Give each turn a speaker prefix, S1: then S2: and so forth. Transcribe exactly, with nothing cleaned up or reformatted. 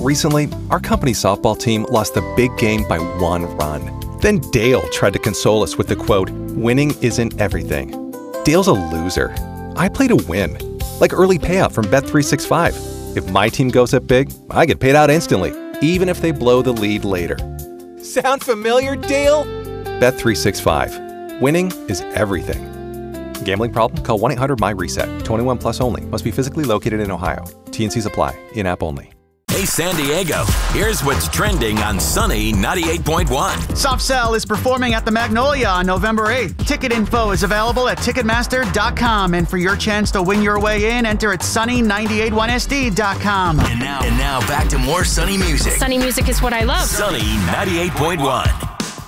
S1: Recently, our company's softball team lost the big game by one run. Then Dale tried to console us with the quote, "Winning isn't everything." Dale's a loser. I play to win. Like early payout from Bet three sixty-five. If my team goes up big, I get paid out instantly, even if they blow the lead later. Sound familiar, Dale? Bet three sixty-five. Winning is everything. Gambling problem? Call one eight hundred M Y reset. twenty-one plus only. Must be physically located in Ohio. T and Cs apply. In-app only.
S2: Hey, San Diego, here's what's trending on Sunny ninety-eight point one.
S3: Soft Cell is performing at the Magnolia on November eighth. Ticket info is available at Ticketmaster dot com. And for your chance to win your way in, enter at Sunny nine eight one S D dot com.
S2: And now, and now back to more Sunny music.
S4: Sunny music is what I love.
S2: Sunny ninety-eight point one.